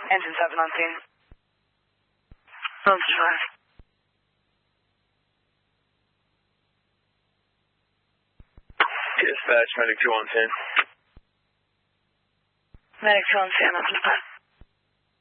Engine 7 on scene. Voltage 5. Dispatch, medic 2 on scene. Medic 2 on scene, engine 5.